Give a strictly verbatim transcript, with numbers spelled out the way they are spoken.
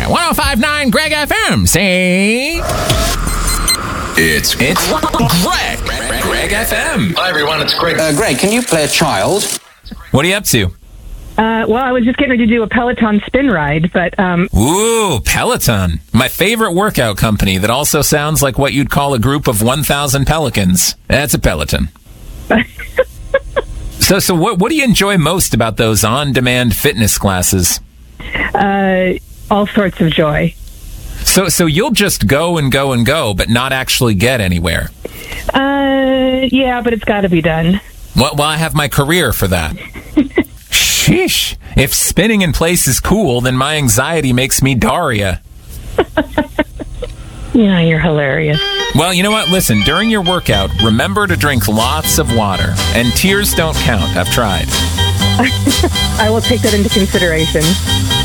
one oh five point nine Greg F M. Say... It's, it's Greg. Greg. Greg F M. Hi, everyone. It's Greg. Uh, Greg, can you play a child? What are you up to? Uh, well, I was just getting ready to do a Peloton spin ride, but... Um... Ooh, Peloton. My favorite workout company that also sounds like what you'd call a group of one thousand pelicans. That's a Peloton. so so what, what do you enjoy most about those on-demand fitness classes? Uh, all sorts of joy. So so you'll just go and go and go, but not actually get anywhere? Uh, yeah, but it's got to be done. Well, well, I have my career for that. Sheesh. If spinning in place is cool, then my anxiety makes me Daria. Yeah, you're hilarious. Well, you know what? Listen, during your workout, remember to drink lots of water. And tears don't count. I've tried. I will take that into consideration.